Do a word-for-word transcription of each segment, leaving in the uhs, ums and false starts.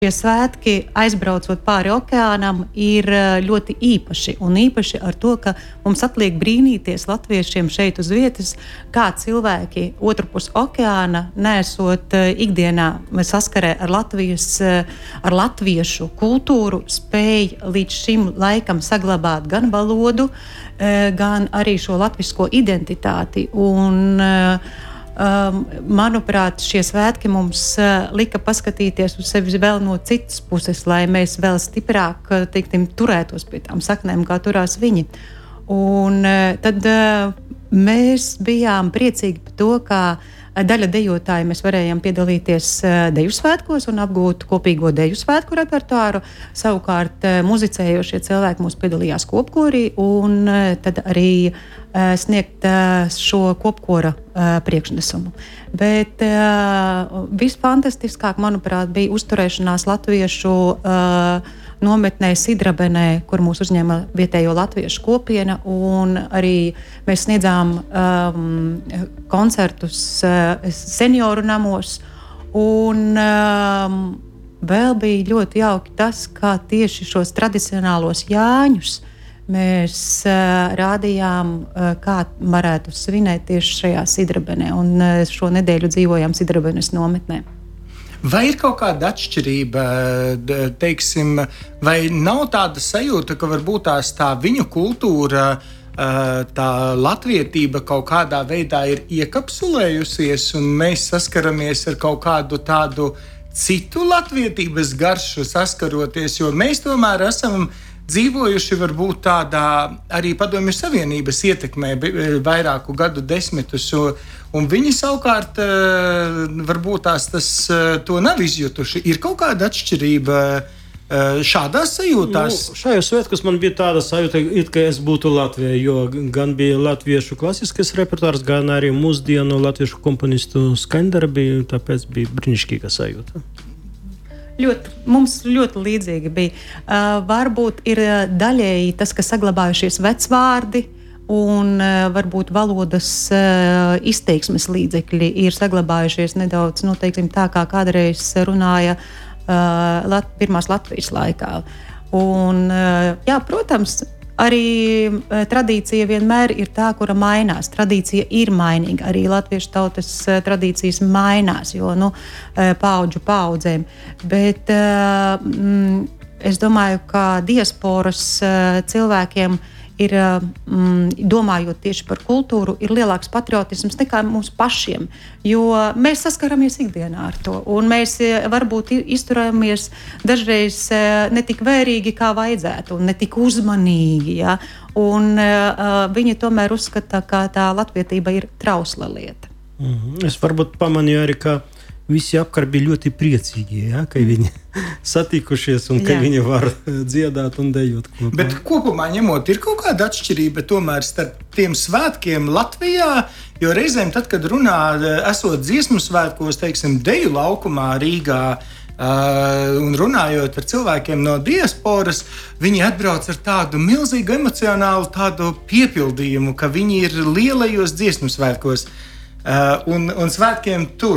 Šie svētki, aizbraucot pāri okeānam, ir ļoti īpaši. Un īpaši ar to, ka mums atliek brīnīties latviešiem šeit uz vietas, kā cilvēki otrpus okeāna, nesot ikdienā saskarē ar, Latvijas, ar latviešu kultūru, spēj līdz šim laikam saglabāt gan valodu, gan arī šo latvisko identitāti. Un, Um, manuprāt, šie svētki mums uh, lika paskatīties uz sevi vēl no citas puses, lai mēs vēl stiprāk, teiktim, turētos pie tām saknēm, kā turās viņi. Un uh, tad uh, mēs bijām priecīgi par to, ka daļa dejotāji mēs varējām piedalīties uh, deju svētkos un apgūt kopīgo deju svētku repertuāru. Savukārt uh, muzicējošie cilvēki mūs piedalījās kopkorī un uh, tad arī uh, sniegt uh, šo kopkora uh, priekšnesumu. Bet uh, visfantastiskāk, manuprāt, bija uzturēšanās latviešu uh, nometnē Sidrabenē, kur mūs uzņēma vietējo latviešu kopiena, un arī mēs sniedzām um, koncertus uh, senioru namos, un um, vēl bija ļoti jauki tas, kā tieši šos tradicionālos Jāņus mēs uh, rādījām, uh, kā varētu svinēt tieši šajā Sidrabenē, un uh, šo nedēļu dzīvojām Sidrabenes nometnē. Vai ir kaut kāda atšķirība, teiksim, vai nav tāda sajūta, ka varbūt tās tā viņu kultūra, tā latvietība kaut kādā veidā ir iekapsulējusies un mēs saskaramies ar kaut kādu tādu citu latvietības garšu saskaroties, jo mēs tomēr esam dzīvojuši varbūt tādā arī Padomju Savienības ietekmē vairāku gadu desmitus, un viņi savukārt varbūt tās tas, to nav izjutuši. Ir kaut kāda atšķirība šādās sajūtās? Nu, šajos svētkos man bija tāda sajūta, it kā es būtu Latvijā, jo gan bija latviešu klasiskais repertuārs, gan arī mūsdienu latviešu komponistu skaņdarbi, tāpēc bija brīnišķīga sajūta. Ļoti, mums ļoti līdzīgi bija. Uh, varbūt ir daļēji tas, ka saglabājušies vecvārdi un uh, varbūt valodas uh, izteiksmes līdzekļi ir saglabājušies nedaudz, nu, teiksim, tā kā kādreiz runāja uh, Lat- pirmās Latvijas laikā. Un, uh, jā, protams, arī uh, tradīcija vienmēr ir tā, kura mainās. Tradīcija ir mainīga. Arī latviešu tautas uh, tradīcijas mainās, jo nu, uh, paudžu paudzēm. Bet uh, mm, es domāju, ka diasporas uh, cilvēkiem ir, mm, domājot tieši par kultūru, ir lielāks patriotisms nekā mums pašiem, jo mēs saskaramies ikdienā ar to, un mēs varbūt izturamies dažreiz ne tik vērīgi, kā vajadzētu, un ne tik uzmanīgi, ja? Un uh, viņi tomēr uzskata, ka tā latvietība ir trausla lieta. Mm-hmm. Es varbūt pamanīju arī, ka visi apkārt bija ļoti priecīgi, ja, ka viņi satikušies un ka Jā. Viņi var dziedāt un dejot kopā. Bet kopumā ņemot, ir kaut kāda atšķirība tomēr starp tiem svētkiem Latvijā, jo reizēm tad, kad runā, esot dziesmu svētkos, teiksim, deju laukumā Rīgā, Uh, un runājot ar cilvēkiem no diasporas, viņi atbrauc ar tādu milzīgu emocionālu tādu piepildījumu, ka viņi ir lielajos dziesmu svētkos. Uh, un, un svētkiem tur.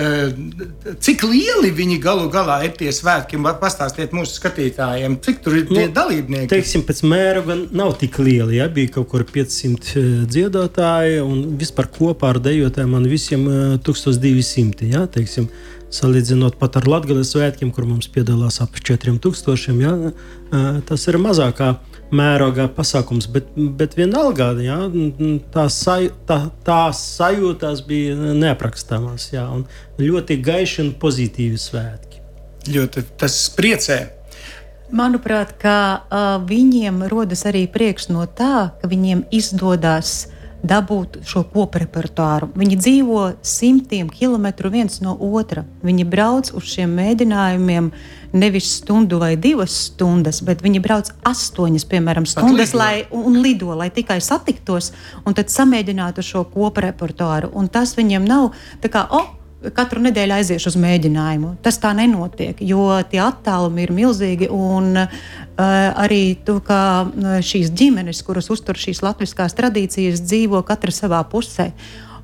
Uh, cik lieli viņi galu galā ir tie svētki? Pastāstiet mūsu skatītājiem, cik tur ir tie nu, dalībnieki? Teiksim, pēc mēroga nav tik lieli. Ja? Bija kaut kur piecsimt dziedātāji un vispār kopā ar dejotājiem man visiem tūkstoš divi simti. Ja? Teiksim, salīdzinot pat ar Latgales svētkiem, kur mums piedalās ap četriem tūkstošiem. Ja? Uh, tas ir mazākā mērogā pasākums, bet, bet vienalga, jā, tā, saj, tā, tā sajūtās bija neaprakstāmās, jā, un ļoti gaiši un pozitīvi svētki. Ļoti tas priecē. Manuprāt, ka uh, viņiem rodas arī prieks no tā, ka viņiem izdodas dabūt šo koprepertuāru. Viņi dzīvo simtiem kilometru viens no otra. Viņi brauc uz šiem mēģinājumiem nevis stundu vai divas stundas, bet viņi brauc astoņas, piemēram, stundas lido. Lai, un lido, lai tikai satiktos un tad samēģinātu šo koprepertuāru. Un tas viņiem nav tā kā, o, katru nedēļu aiziešu uz mēģinājumu. Tas tā nenotiek, jo tie attālumi ir milzīgi un uh, arī to, ka šīs ģimenes, kuras uztur šīs latviskās tradīcijas, dzīvo katra savā pusē.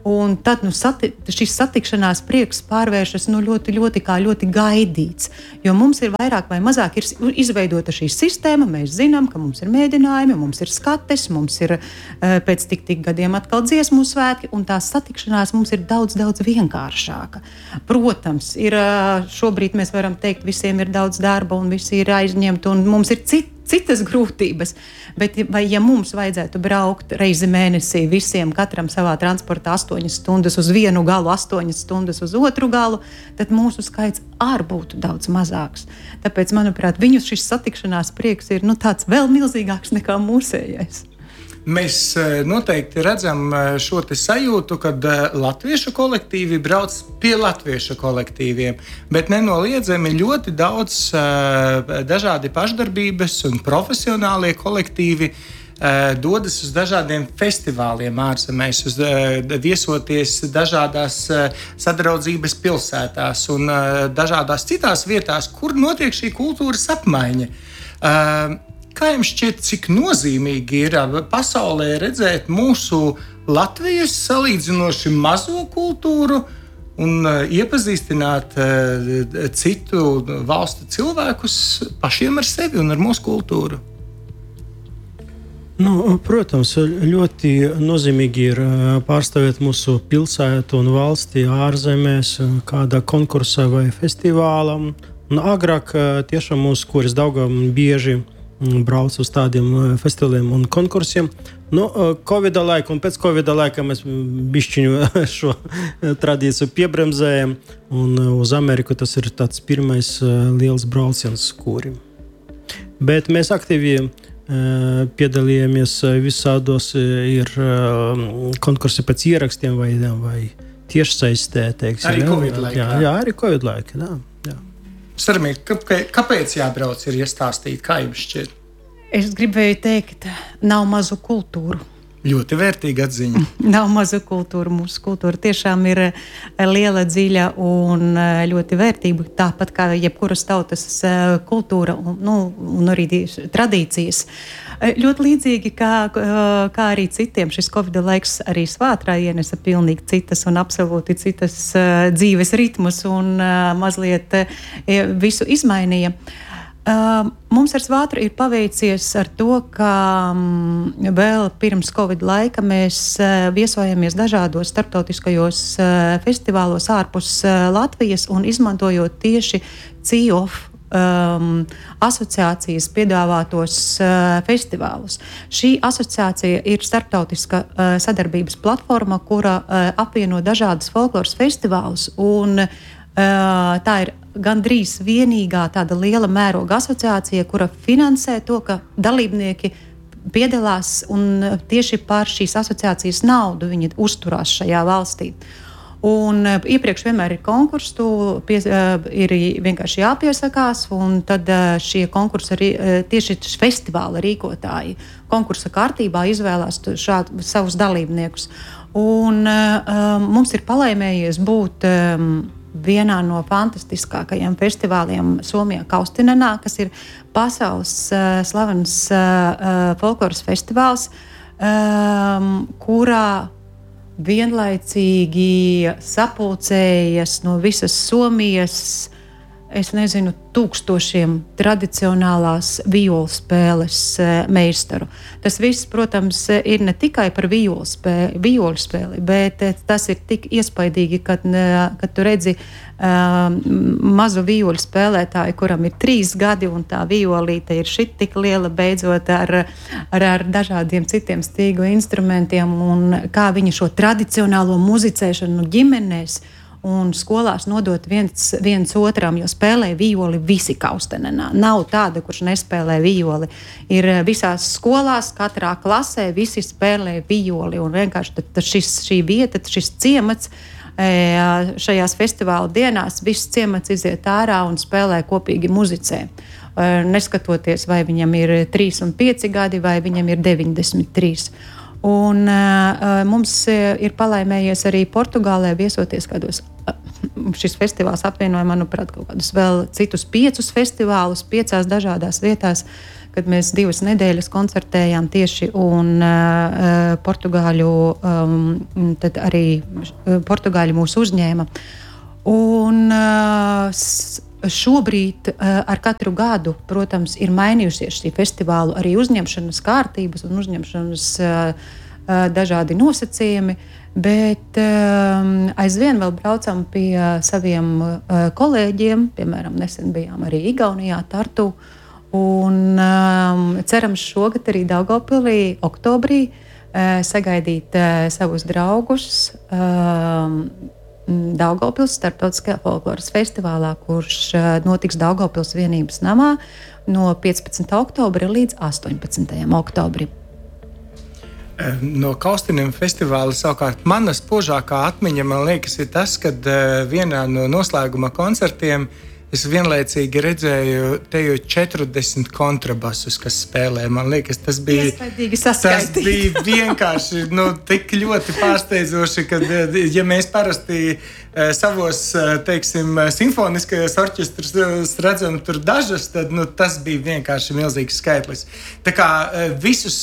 Un tad nu, sati, šis satikšanās prieks pārvēršas nu, ļoti, ļoti, kā ļoti gaidīts. Jo mums ir vairāk vai mazāk ir izveidota šī sistēma. Mēs zinām, ka mums ir mēģinājumi, mums ir skates, mums ir pēc tik, tik gadiem atkal dziesmu svētki, un tā satikšanās mums ir daudz, daudz vienkāršāka. Protams, ir, šobrīd mēs varam teikt, visiem ir daudz darba un visi ir aizņemti, un mums ir citi. Citas grūtības, bet vai ja mums vajadzētu braukt reizi mēnesī visiem, katram savā transportā astoņas stundas uz vienu galu, astoņas stundas uz otru galu, tad mūsu skaits arī būtu daudz mazāks. Tāpēc, manuprāt, viņu šis satikšanās prieks ir nu, tāds vēl milzīgāks nekā mūsējais. Mēs noteikti redzam šo te sajūtu, kad latviešu kolektīvi brauc pie latviešu kolektīviem, bet nenoliedzami ļoti daudz dažādi pašdarbības un profesionālie kolektīvi dodas uz dažādiem festivāliem ārzemēs, uz viesoties dažādās sadraudzības pilsētās un dažādās citās vietās, kur notiek šī kultūras apmaiņa. Kā jums šķiet, cik nozīmīgi ir pasaulē redzēt mūsu Latvijas salīdzinoši mazo kultūru un iepazīstināt citu valstu cilvēkus pašiem ar sevi un ar mūsu kultūru? Nu, protams, ļoti nozīmīgi ir pārstāvēt mūsu pilsētu un valsti ārzemēs, kādā konkursā vai festivālā. Un agrāk tiešām mūsu kuras Daugavā bieži brauc uz tādiem festivāliem un konkursiem. Nu, Covida laika un pēc Covida laika mēs bišķiņu šo tradīciju piebremzējam, un uz Ameriku tas ir tāds pirmais liels brauciens kurim. Bet mēs aktīvi piedalījāmies visādos ir konkursi pēc ierakstiem vai, vai tiešsaistē, teiksim. Arī Covid laikā. Jā, jā, arī Covid laikā, jā. jā. Sarmīt, kāpēc jābrauc ir iestāstīt, kā jums šķiet? Es gribēju teikt, nav mazu kultūru. Ļoti vērtīga atziņa. Nav mazu kultūru. Mūsu kultūra tiešām ir liela, dziļa un ļoti vērtīga. Tāpat kā jebkuras tautas kultūra un, nu, un arī tradīcijas. Ļoti līdzīgi kā, kā arī citiem. Šis Covid laiks arī Svātrā ienesa pilnīgi citas un absolūti citas dzīves ritmus un mazliet visu izmainīja. Uh, mums ar Svātru ir paveicies ar to, ka um, vēl pirms Covid laika mēs uh, viesojamies dažādos starptautiskajos uh, festivālos ārpus uh, Latvijas un izmantojot tieši C I O F um, asociācijas piedāvātos uh, festivālus. Šī asociācija ir starptautiska uh, sadarbības platforma, kura uh, apvieno dažādas folkloras festivālus, un uh, tā ir gandrīz vienīgā tāda liela mēroga asociācija, kura finansē to, ka dalībnieki piedalās un tieši par šīs asociācijas naudu viņi uzturās šajā valstī. Un iepriekš vienmēr ir konkurss, tu pie, ir vienkārši jāpiesakās, un tad šie konkursi arī tieši festivāla rīkotāji konkursa kārtībā izvēlās šādu savus dalībniekus. Un um, mums ir palaimējies būt um, vienā no fantastiskākajiem festivāliem Somijā, Kaustinenā, kas ir pasaules uh, slavens uh, folkloras festivāls, um, kurā vienlaicīgi sapulcējas no visas Somijas, es nezinu, tūkstošiem tradicionālās vijolu spēles meistaru. Tas viss, protams, ir ne tikai par vijolu spēli, vijolu spēli, bet tas ir tik iespaidīgi, kad, kad tu redzi um, mazu vijolu spēlētāju, kuram ir trīs gadi, un tā vijolīte ir šit tik liela, beidzot ar, ar, ar dažādiem citiem stīgu instrumentiem, un kā viņi šo tradicionālo muzicēšanu ģimenēs un skolās nodot viens, viens otram, jo spēlē vijoli visi Kaustenenā. Nav tāda, kurš nespēlē vijoli. Ir visās skolās, katrā klasē visi spēlē vijoli, un vienkārši tad, tad šis, šī vieta, šis ciemats šajās festivāla dienās, viss ciemats iziet ārā un spēlē kopīgi muzicē. Neskatoties, vai viņam ir trīs un pieci gadi, vai viņam ir deviņdesmit trīs. Un uh, mums ir palaimējies arī Portugālē viesoties kādos. Šis festivāls apvienoja, manuprāt, kaut kādus vēl citus piecus festivālus, piecās dažādās vietās, kad mēs divas nedēļas koncertējām tieši un uh, Portugāļu, um, tad arī Portugāļi mūs uzņēma. Un uh, šobrīd uh, ar katru gadu, protams, ir mainījusies šī festivālu arī uzņemšanas kārtības un uzņemšanas uh, uh, dažādi nosacījumi, bet um, aizvien vēl braucam pie saviem uh, kolēģiem, piemēram, nesen bijām arī Igaunijā, Tartu, un um, cerams šogad arī Daugavpilī oktobrī uh, sagaidīt uh, savus draugus uh, Daugavpils starptautiskajā folkloras festivālā, kurš notiks Daugavpils vienības namā no piecpadsmitā oktobra līdz astoņpadsmitajam oktobrim. No Kaustiniem festivāla savukārt mana spožākā atmiņa, man liekas, ir tas, kad vienā no noslēguma koncertiem es vienlaicīgi redzēju te jau četrdesmit kontrabasus, kas spēlē. Man liekas, tas bija, tas bija vienkārši nu, tik ļoti pārsteidzoši, ka, ja mēs parasti savos, teiksim, simfoniskajos orķestrus redzam tur dažas, tad nu, tas bija vienkārši milzīgs skaitlis. Tā kā visus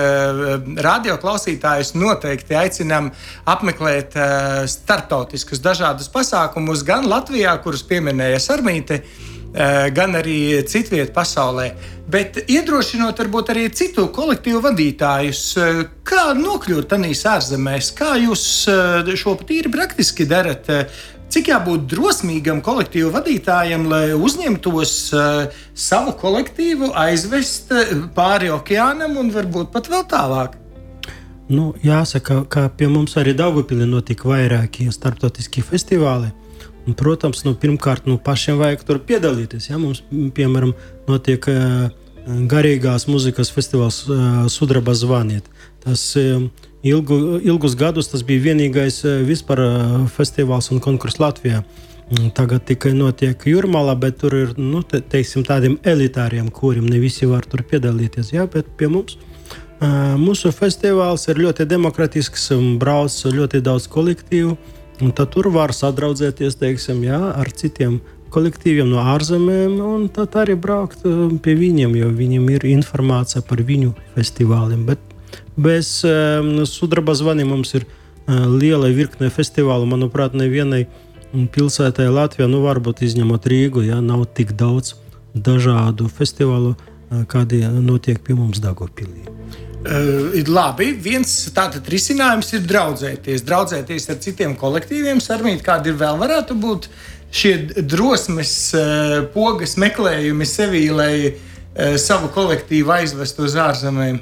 radioklausītājus noteikti aicinām apmeklēt starptautiskus dažādus pasākumus gan Latvijā, kurus pieminēja Sarmīte, gan arī citviet pasaulē. Bet iedrošinot varbūt arī citu kolektīvu vadītājus, kā nokļūt tanīs ārzemēs, kā jūs šo tīri praktiski darat, cik jābūt drosmīgam kolektīvu vadītājam, lai uzņemtos savu kolektīvu, aizvest pāri okeānam un varbūt pat vēl tālāk? Nu, jāsaka, ka pie mums arī Daugavpilī notika vairāki starptautiski festivāli. Un, protams, nu, pirmkārt, nu, pašiem vajag tur piedalīties. Ja? Mums, piemēram, notiek uh, garīgās muzikas festivāls uh, Sudraba zvaniet. Tas uh, ilgu, ilgus gadus tas bija vienīgais uh, vispār uh, festivāls un konkurss Latvijā. Tagad tikai notiek Jūrmalā, bet tur ir, nu, te, teiksim, tādiem elitāriem, kuriem ne visi var tur piedalīties. Ja? Bet pie mums uh, mūsu festivāls ir ļoti demokratisks un brauc ļoti daudz kolektīvu. Un tad tur var sadraudzēties, teiksim, jā, ar citiem kolektīviem no ārzemēm, un tad arī braukt pie viņiem, jo viņiem ir informācija par viņu festivāliem. Bet bez um, Sudraba zvani mums ir uh, liela virkne festivālu. Manuprāt, nevienai pilsētai Latvijā, nu varbūt izņemot Rīgu, jā, nav tik daudz dažādu festivālu, uh, kādi notiek pie mums Daugavpilī. Uh, labi, viens tātad risinājums ir draudzēties. Draudzēties ar citiem kolektīviem. Sarmīt, kādi ir vēl varētu būt šie drosmes uh, pogas meklējumi sevī, lai uh, savu kolektīvu aizvestu uz ārzemēm?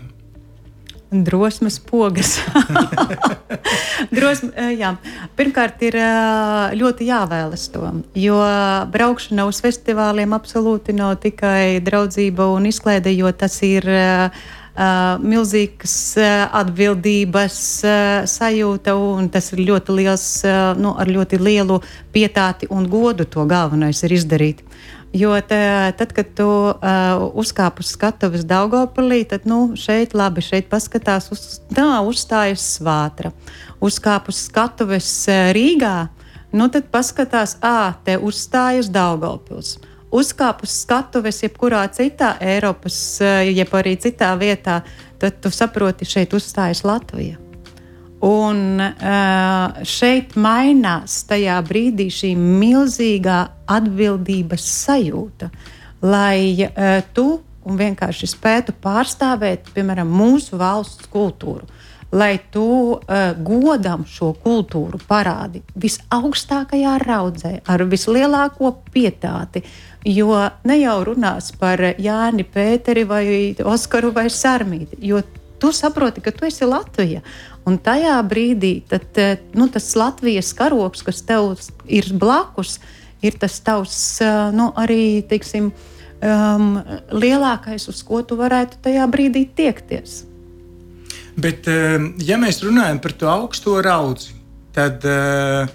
Drosmes pogas. Drosme, jā. Pirmkārt, ir ļoti jāvēlas to, jo braukšana uz festivāliem absolūti nav tikai draudzība un izklaide, jo tas ir Uh, milzīgas uh, atbildības uh, sajūta, un tas ir ļoti liels, uh, nu, ar ļoti lielu pietāti un godu to galvenais ir izdarīt. Jo tā, tad, kad tu uh, uzkāp uz skatuves Daugavpilī, tad nu, šeit labi, šeit paskatās, uz, tā, uzstājas Svātra. Uzkāp uz skatuves uh, Rīgā, nu tad paskatās, ā, te uzstājas Daugavpils. Uzkāp uz skatuves jebkurā citā Eiropas, jeb arī citā vietā, tad tu saproti, šeit uzstājas Latvija. Un šeit mainās tajā brīdī šī milzīgā atbildības sajūta, lai tu un vienkārši spētu pārstāvēt, piemēram, mūsu valsts kultūru. Lai tu uh, godam šo kultūru parādi visaugstākajā raudzē, ar vislielāko pietāti, jo ne jau runās par Jāni, Pēteri vai Oskaru vai Sarmīti, jo tu saproti, ka tu esi Latvija. Un tajā brīdī tad, nu, tas Latvijas karoks, kas tev ir blakus, ir tas tavs, nu, arī, teiksim, um, lielākais, uz ko tu varētu tajā brīdī tiekties. Bet, ja mēs runājam par to augsto raudzi, tad uh,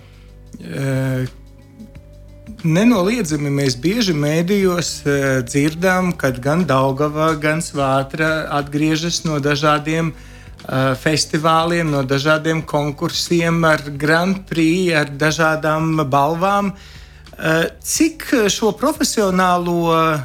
uh, nenoliedzami mēs bieži mēdījos uh, dzirdam, kad gan Daugava, gan Svātra atgriežas no dažādiem uh, festivāliem, no dažādiem konkursiem ar Grand Prix, ar dažādām balvām. Cik šo profesionālo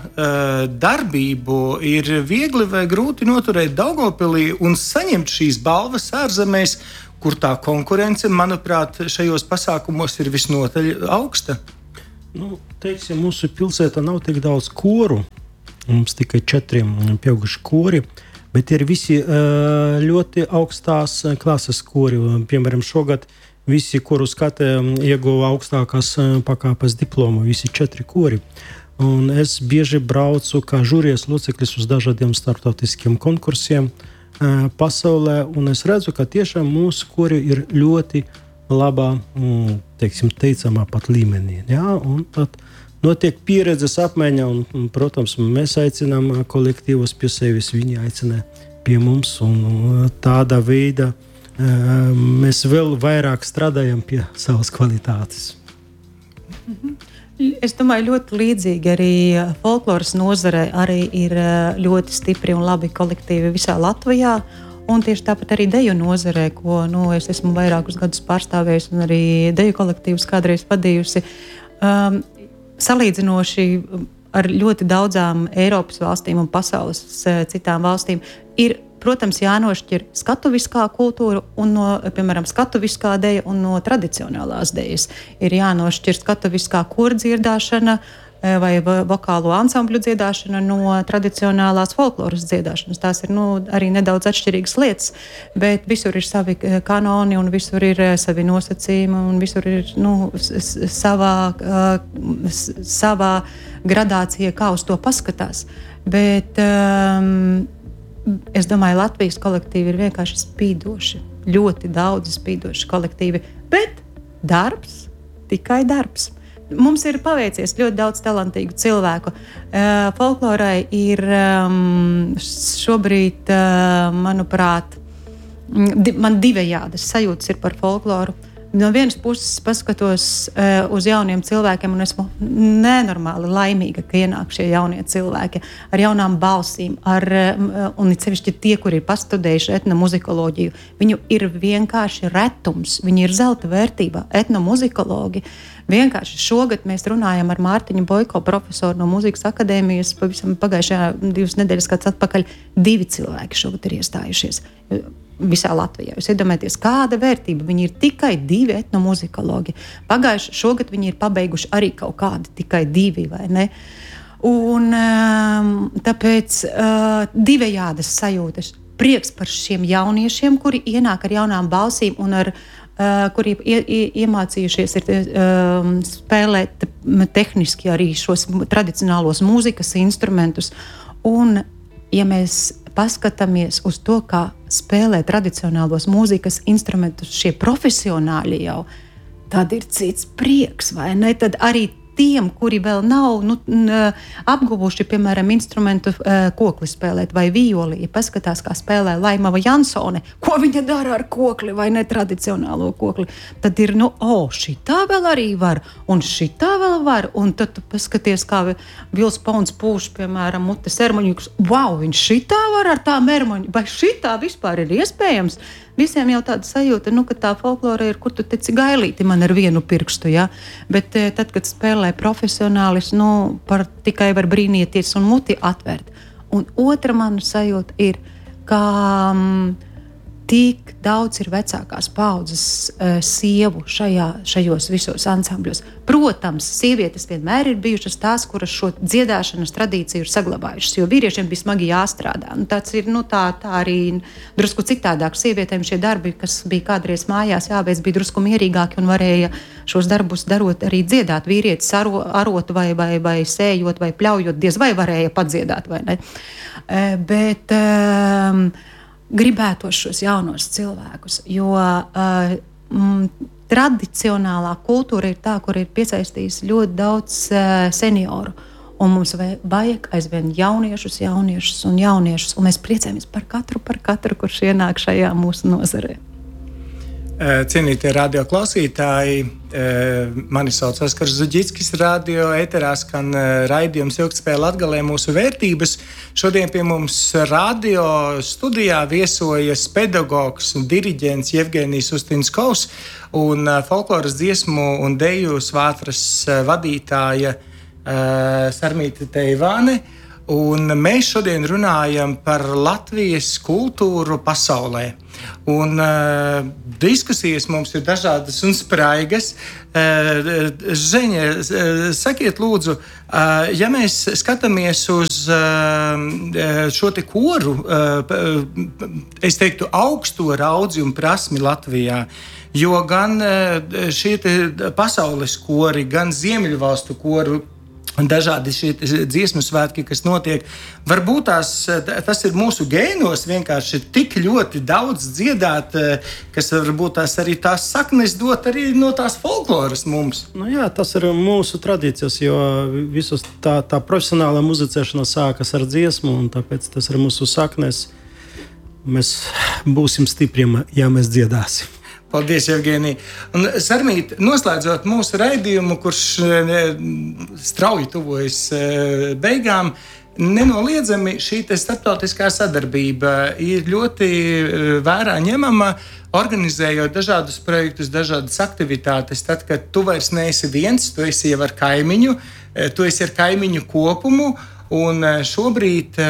darbību ir viegli vai grūti noturēt Daugavpilī un saņemt šīs balvas ārzemēs, kur tā konkurence, manuprāt, šajos pasākumos ir visnotaļ augsta? Nu, teiksim, mūsu pilsētā nav tik daudz koru. Mums tikai četri pieauguši kori, bet ir visi ļoti augstās klases kori. Piemēram, šogad visi koru skate ieguva augstākās pakāpes diplomu, visi četri kori. Un es bieži braucu kā žūrijas loceklis uz dažādiem starptautiskiem konkursiem pasaulē, un es redzu, ka tiešām mūsu kori ir ļoti labā, teiksim, teicamā pat līmenī. Ja? Un tad notiek pieredzes apmaiņa, un, un, protams, mēs aicinām kolektīvus pie sevis, viņi aicina pie mums, un tāda veida mēs vēl vairāk strādājam pie savas kvalitātes. Mhm. Es domāju, ļoti līdzīgi arī folkloras nozarē arī ir ļoti stipri un labi kolektīvi visā Latvijā. Un tieši tāpat arī deju nozarē, ko nu, es esmu vairākus gadus pārstāvējusi un arī deju kolektīvus kādreiz vadījusi. Um, salīdzinoši ar ļoti daudzām Eiropas valstīm un pasaules citām valstīm ir, protams, jānošķir skatuviskā kultūra un no, piemēram, skatuviskā deja un no tradicionālās dejas. Ir jānošķir skatuviskā kordziedāšana vai vokālo ansambļu dziedāšana no tradicionālās folkloras dziedāšanas. Tās ir nu, arī nedaudz atšķirīgas lietas, bet visur ir savi kanoni un visur ir savi nosacījumi un visur ir nu, savā, savā gradācija, kā uz to paskatās. Bet um, es domāju, Latvijas kolektīvi ir vienkārši spīdoši. Ļoti daudz spīdoši kolektīvi. Bet darbs, tikai darbs. Mums ir paveicies ļoti daudz talantīgu cilvēku. Uh, folklorai ir um, šobrīd, uh, manuprāt, di- man divējādas sajūtas ir par folkloru. No vienas puses paskatos uh, uz jauniem cilvēkiem un esmu nenormāli laimīga, ka ienāk šie jaunie cilvēki ar jaunām balsīm, ar, uh, un it sevišķi tie, kuri ir pastudējuši etnomuzikoloģiju. Viņu ir vienkārši retums, viņi ir zelta vērtībā, etnomuzikologi. Vienkārši šogad mēs runājam ar Mārtiņu Boiko, profesoru no Mūzikas akadēmijas, pavisam pagājušajā divas nedēļas kāds atpakaļ, divi cilvēki šogad ir iestājušies visā Latvijā. Jūs iedomājaties, kāda vērtība. Viņi ir tikai divi etnomuzikologi. Pagājuši šogad viņi ir pabeiguši arī kaut kādi tikai divi, vai ne? Un tāpēc divējādas sajūtas. Prieks par šiem jauniešiem, kuri ienāk ar jaunām balsīm un ar Uh, kuri ie, ie, iemācījušies ir, uh, spēlēt tehniski arī šos tradicionālos mūzikas instrumentus. Un, ja mēs paskatāmies uz to, kā spēlē tradicionālos mūzikas instrumentus šie profesionāļi jau, tad ir cits prieks, vai ne? Tad arī tiem, kuri vēl nav nu, apguvuši, piemēram, instrumentu uh, kokli spēlēt vai violi, ja paskatās, kā spēlē Laimava Jansone, ko viņa dara ar kokli vai netradicionālo kokli, tad ir, nu, o, šitā vēl arī var, un šitā vēl var, un tad tu paskaties, kā Vils Pauns pūš, piemēram, mutes ermoņu, wow, viņš šitā var ar tām ermoņu, vai šitā vispār ir iespējams? Visiem jau tāda sajūta, nu, ka tā folklora ir, kur tu teci gailīti man ar vienu pirkstu, ja? Bet tad, kad spēlē profesionālis, nu, par tikai var brīnīties un muti atvērt. Un otra mana sajūta ir, ka um, tik daudz ir vecākās paudzes uh, sievu šajā, šajos visos ansambļos. Protams, sievietes vienmēr ir bijušas tās, kuras šo dziedāšanas tradīciju ir saglabājušas, jo vīriešiem bija smagi jāstrādā. Nu, tāds ir, nu, tā, tā arī drusku citādāk. Sievietēm šie darbi, kas bija kādreiz mājās jāveic, bija drusku mierīgāki un varēja šos darbus darot arī dziedāt. Vīrietis aro, arot vai, vai, vai sējot vai pļaujot, diez vai varēja padziedāt, vai ne? Uh, bet... Um, gribētos šos jaunos cilvēkus, jo uh, m, tradicionālā kultūra ir tā, kur ir piesaistījis ļoti daudz uh, senioru, un mums vajag aizvien jauniešus, jauniešus un jauniešus, un mēs priecājamies par katru, par katru, kurš ienāk šajā mūsu nozarē. Cienītie radio klausītāji, mani sauc Oskars Zuģickis, radio ēterā skan raidījums Ilgtspēja Latgalē mūsu vērtības. Šodien pie mums radio studijā viesojas pedagogs un diriģents Jevgenijs Ustinskovs un folkloras dziesmu un deju svātras vadītāja Sarmīta Teivāne. Un mēs šodien runājam par Latvijas kultūru pasaulē. Un, uh, diskusijas mums ir dažādas un spraigas. Uh, Žeņa, uh, sakiet lūdzu, uh, ja mēs skatāmies uz uh, šo te koru, uh, es teiktu augsto raudzi un prasmi Latvijā, jo gan uh, šie te pasaules kori, gan Ziemeļvalstu koru, un dažādi šie dziesmu svētki, kas notiek, varbūt tās, tas ir mūsu gēnos vienkārši tik ļoti daudz dziedāt, kas varbūt tās arī tās saknes dot arī no tās folkloras mums. Nu jā, tas ir mūsu tradīcijas, jo visus tā, tā profesionāla muzicēšana sākas ar dziesmu, un tāpēc tas ir mūsu saknes. Mēs būsim stipri, ja mēs dziedāsim. Paldies, Jevgenij. Un, Sarmīt, noslēdzot mūsu raidījumu, kurš strauji tuvojas beigām, nenoliedzami šī starptautiskā sadarbība ir ļoti vērā ņemama, organizējot dažādus projektus, dažādas aktivitātes. Tad, kad tu vairs neesi viens, tu esi jau ar kaimiņu, tu esi ar kaimiņu kopumu, un šobrīd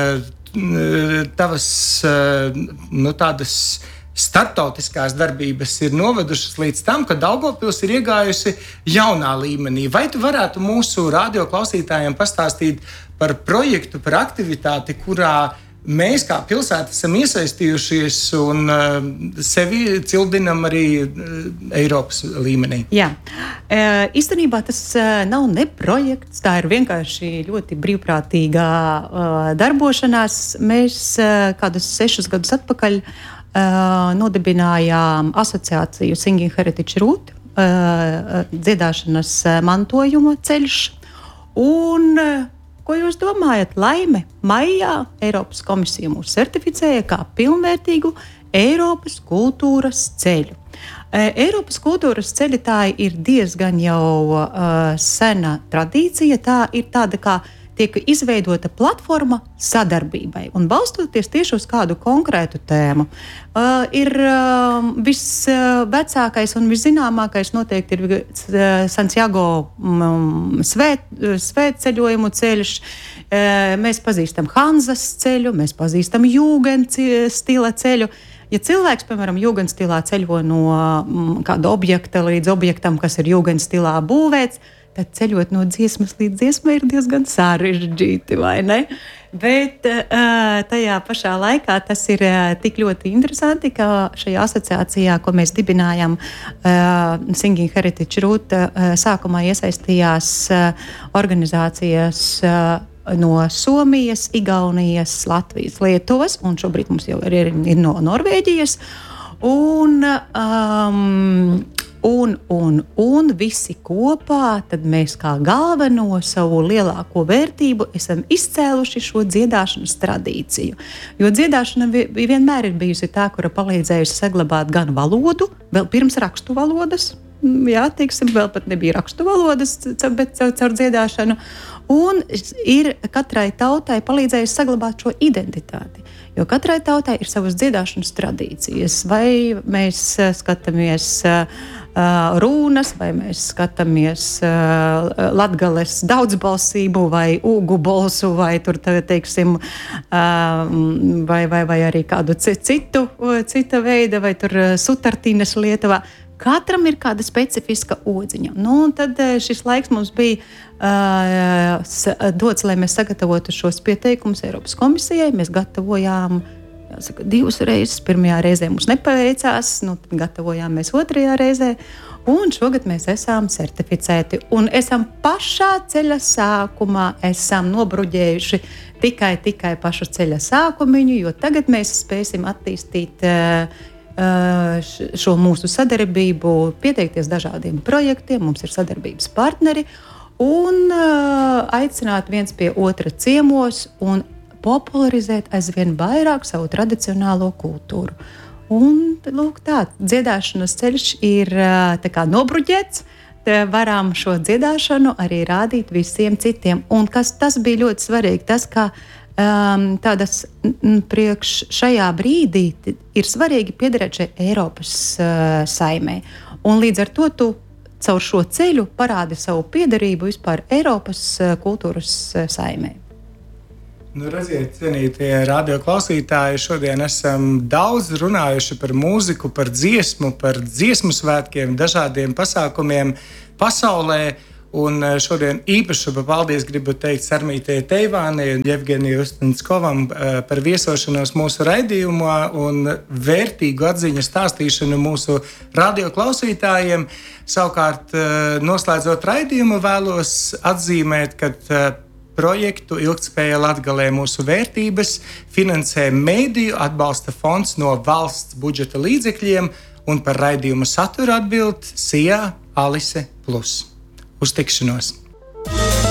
tavas, nu, tādas starptautiskās darbības ir novedušas līdz tam, ka Daugavpils ir iegājusi jaunā līmenī. Vai tu varētu mūsu radio klausītājiem pastāstīt par projektu, par aktivitāti, kurā mēs kā pilsēta esam iesaistījušies un uh, sevi cildinam arī uh, Eiropas līmenī? Jā, e, īstenībā tas uh, nav ne projekts, tā ir vienkārši ļoti brīvprātīgā uh, darbošanās. Mēs uh, kādus sešus gadus atpakaļ Uh, nodibinājām asociāciju Singing Heritage Route, uh, dziedāšanas mantojuma ceļš. Un, uh, ko jūs domājat? Laime, maijā Eiropas komisija mūs certificēja kā pilnvērtīgu Eiropas kultūras ceļu. Uh, Eiropas kultūras ceļi tā ir diezgan jau uh, sena tradīcija, tā ir tāda kā tiek izveidota platforma sadarbībai un balstoties tieši uz kādu konkrētu tēmu. Uh, ir uh, visvecākais un viszināmākais noteikti ir uh, Santiago um, svēt, svētceļojumu ceļš. Uh, mēs pazīstam Hanzas ceļu, mēs pazīstam jūgendstila ceļu. Ja cilvēks, piemēram, jūgendstilā ceļo no um, kāda objekta līdz objektam, kas ir jūgendstilā būvēts, tad ceļot no dziesmas līdz dziesmai ir diezgan sarežģīti, vai ne? Bet uh, tajā pašā laikā tas ir uh, tik ļoti interesanti, ka šajā asociācijā, ko mēs dibinājām, uh, Singing Heritage Route, uh, sākumā iesaistījās uh, organizācijas uh, no Somijas, Igaunijas, Latvijas, Lietuvas, un šobrīd mums jau ir, ir no Norvēģijas. Un... Um, Un, un, un visi kopā, tad mēs kā galveno savu lielāko vērtību esam izcēluši šo dziedāšanas tradīciju. Jo dziedāšana vienmēr ir bijusi tā, kura palīdzējusi saglabāt gan valodu, vēl pirms rakstu valodas, jā, teiksim, vēl pat nebija rakstu valodas, bet caur, caur dziedāšanu, un ir katrai tautai palīdzējusi saglabāt šo identitāti. Jo katrai tautai ir savas dziedāšanas tradīcijas, vai mēs skatāmies uh, rūnas, vai mēs skatāmies uh, Latgales daudzbalsību, vai ūgu balsu, vai tur, teiksim, uh, vai, vai, vai arī kādu citu, cita veida, vai tur sutartīnes Lietuvā. Katram ir kāda specifiska odziņa. Nu, un tad šis laiks mums bija uh, dots, lai mēs sagatavotu šos pieteikumus Eiropas komisijai. Mēs gatavojām, jāsaka, divas reizes. Pirmajā reizē mums nepaveicās, nu, tad gatavojām mēs otrajā reizē. Un šogad mēs esam certificēti. Un esam pašā ceļa sākumā, esam nobruģējuši tikai, tikai pašu ceļa sākumiņu, jo tagad mēs spēsim attīstīt uh, šo mūsu sadarbību, pieteikties dažādiem projektiem, mums ir sadarbības partneri un uh, aicināt viens pie otra ciemos un popularizēt aizvien vairāk savu tradicionālo kultūru. Un, lūk, tā, dziedāšanas ceļš ir tā kā nobruģēts. Varam šo dziedāšanu arī rādīt visiem citiem. Un kas tas bija ļoti svarīgi, tas, ka um, tādas m, priekš šajā brīdī ir svarīgi piederēt šai Eiropas uh, saimē. Un līdz ar to tu caur šo ceļu parādi savu piederību vispār Eiropas uh, kultūras uh, saimē. Nu, redziet, cienītie radioklausītāji, šodien esam daudz runājuši par mūziku, par dziesmu, par dziesmu svētkiem, dažādiem pasākumiem pasaulē. Un šodien īpaši paldies gribu teikt Sarmītei Teivānei un Jevgenijai Ustenskovam par viesošanos mūsu raidījumā un vērtīgu atziņu stāstīšanu mūsu radioklausītājiem. Savukārt, noslēdzot raidījumu, vēlos atzīmēt, ka projektu Ilgtspēja Latgalē mūsu vērtības finansē Mēdīju atbalsta fonds no valsts budžeta līdzekļiem un par raidījuma saturu atbild Sijā Alise Plus. Uz tikšanos!